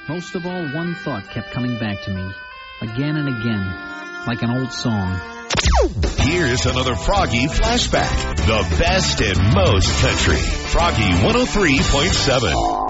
Most of all, one thought kept coming back to me, again and again, like an old song. Here's another Froggy flashback. The best and most country. Froggy 103.7.